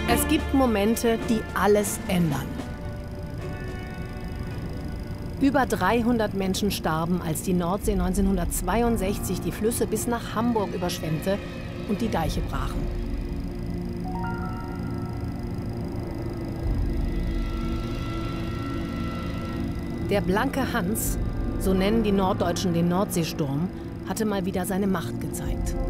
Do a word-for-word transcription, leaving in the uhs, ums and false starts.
Es gibt Momente, die alles ändern. Über dreihundert Menschen starben, als die Nordsee neunzehnhundertzweiundsechzig die Flüsse bis nach Hamburg überschwemmte und die Deiche brachen. Der blanke Hans, so nennen die Norddeutschen den Nordseesturm, hatte mal wieder seine Macht gezeigt.